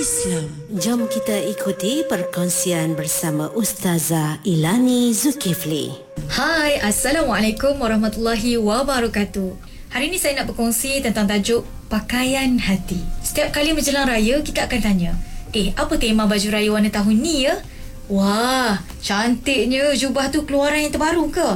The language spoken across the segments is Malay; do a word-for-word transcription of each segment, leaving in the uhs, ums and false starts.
Islam. Jom kita ikuti perkongsian bersama Ustazah Ilani Zulkifli. Hai, Assalamualaikum warahmatullahi wabarakatuh. Hari ini saya nak berkongsi tentang tajuk pakaian hati. Setiap kali menjelang raya, kita akan tanya, Eh, apa tema baju raya warna tahun ni ya? Wah, cantiknya jubah tu keluaran yang terbaru ke?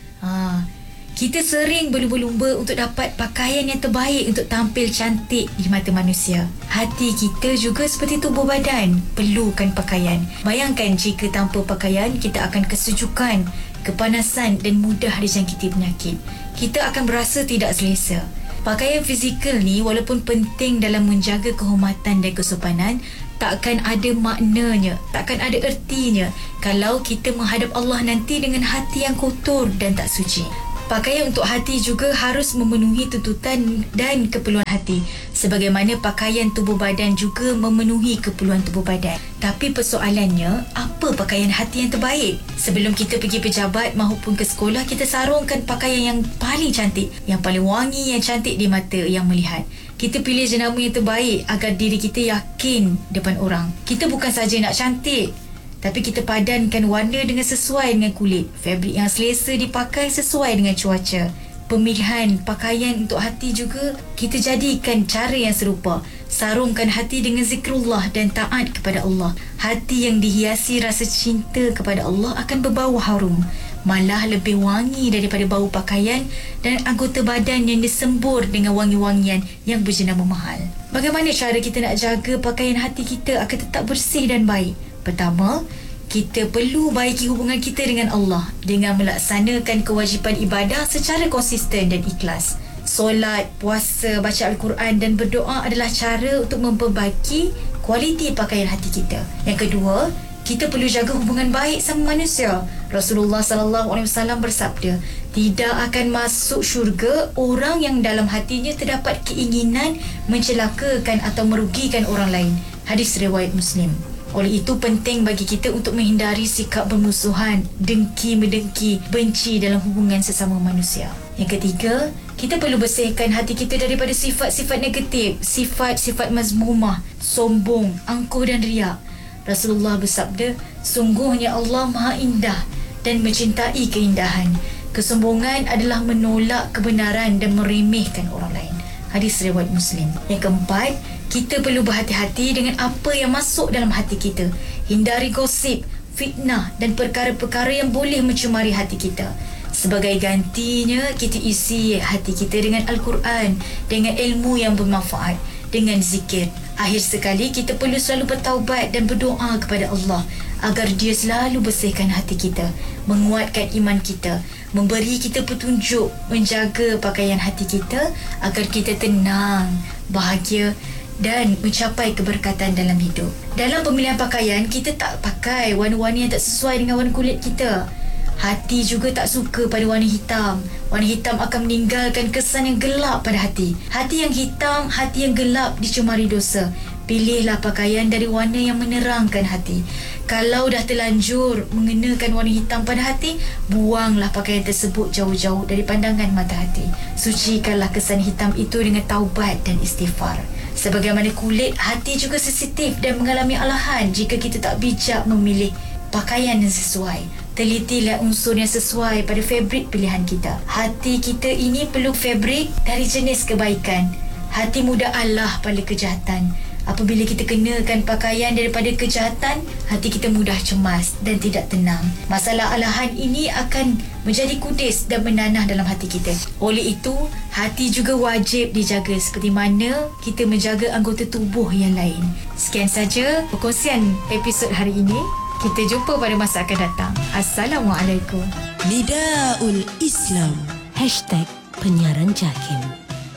Ha, kita sering berlumba-lumba untuk dapat pakaian yang terbaik untuk tampil cantik di mata manusia. Hati kita juga seperti tubuh badan, perlukan pakaian. Bayangkan jika tanpa pakaian, kita akan kesejukan, kepanasan dan mudah dijangkiti penyakit. Kita akan berasa tidak selesa. Pakaian fizikal ni walaupun penting dalam menjaga kehormatan dan kesopanan, takkan ada maknanya, takkan ada ertinya kalau kita menghadap Allah nanti dengan hati yang kotor dan tak suci. Pakaian untuk hati juga harus memenuhi tuntutan dan keperluan hati, sebagaimana pakaian tubuh badan juga memenuhi keperluan tubuh badan. Tapi persoalannya, apa pakaian hati yang terbaik? Sebelum kita pergi pejabat maupun ke sekolah, kita sarungkan pakaian yang paling cantik, yang paling wangi, yang cantik di mata yang melihat. Kita pilih jenama yang terbaik agar diri kita yakin depan orang. Kita bukan saja nak cantik, tapi kita padankan warna dengan sesuai dengan kulit. Fabrik yang selesa dipakai sesuai dengan cuaca. Pemilihan pakaian untuk hati juga kita jadikan cara yang serupa. Sarungkan hati dengan zikrullah dan taat kepada Allah. Hati yang dihiasi rasa cinta kepada Allah akan berbau harum, malah lebih wangi daripada bau pakaian dan anggota badan yang disembur dengan wangi-wangian yang berjenama mahal. Bagaimana cara kita nak jaga pakaian hati kita agar tetap bersih dan baik? Pertama, kita perlu baiki hubungan kita dengan Allah dengan melaksanakan kewajipan ibadah secara konsisten dan ikhlas. Solat, puasa, baca Al-Quran dan berdoa adalah cara untuk memperbaiki kualiti pakaian hati kita. Yang kedua, kita perlu jaga hubungan baik sama manusia. Rasulullah sallallahu alaihi wasallam bersabda, tidak akan masuk syurga orang yang dalam hatinya terdapat keinginan mencelakakan atau merugikan orang lain. Hadis riwayat Muslim. Oleh itu penting bagi kita untuk menghindari sikap bermusuhan, dengki-mendengki, benci dalam hubungan sesama manusia. Yang ketiga, kita perlu bersihkan hati kita daripada sifat-sifat negatif, sifat-sifat mazmumah, sombong, angkuh dan riak. Rasulullah bersabda, sungguhnya Allah Maha Indah dan mencintai keindahan. Kesombongan adalah menolak kebenaran dan meremehkan orang lain. Hadis riwayat Muslim. Yang keempat, kita perlu berhati-hati dengan apa yang masuk dalam hati kita. Hindari gosip, fitnah dan perkara-perkara yang boleh mencemari hati kita. Sebagai gantinya, kita isi hati kita dengan Al-Quran, dengan ilmu yang bermanfaat, dengan zikir. Akhir sekali, kita perlu selalu bertaubat dan berdoa kepada Allah agar Dia selalu bersihkan hati kita, menguatkan iman kita, memberi kita petunjuk, menjaga pakaian hati kita agar kita tenang, bahagia dan mencapai keberkatan dalam hidup. Dalam pemilihan pakaian, kita tak pakai warna-warna yang tak sesuai dengan warna kulit kita. Hati juga tak suka pada warna hitam. Warna hitam akan meninggalkan kesan yang gelap pada hati. Hati yang hitam, hati yang gelap dicemari dosa. Pilihlah pakaian dari warna yang menerangkan hati. Kalau dah terlanjur mengenakan warna hitam pada hati, buanglah pakaian tersebut jauh-jauh dari pandangan mata hati. Sucikanlah kesan hitam itu dengan taubat dan istighfar. Sebagaimana kulit, hati juga sensitif dan mengalami alahan jika kita tak bijak memilih pakaian yang sesuai. Telitilah unsur yang sesuai pada fabrik pilihan kita. Hati kita ini perlu fabrik dari jenis kebaikan. Hati mudah alah pada kejahatan. Apabila kita kenakan pakaian daripada kejahatan, hati kita mudah cemas dan tidak tenang. Masalah alahan ini akan menjadi kudis dan menanah dalam hati kita. Oleh itu, hati juga wajib dijaga seperti mana kita menjaga anggota tubuh yang lain. Sekian saja perkongsian episod hari ini. Kita jumpa pada masa akan datang. Assalamualaikum. Nidaul Islam. Hashtag Penyiaran Jakim.